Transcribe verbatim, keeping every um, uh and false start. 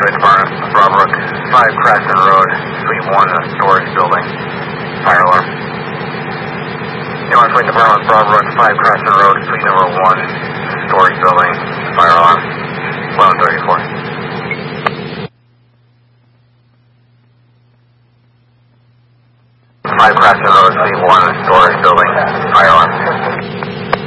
Street Department, Broadbrook, five Cranston Road, Suite one, a storage building. Fire alarm. Union Street Department, Broadbrook, five Cranston Road, Suite number one, storage building. Fire alarm. eleven thirty-four. five Cranston Road, Suite one, storage building. Fire alarm.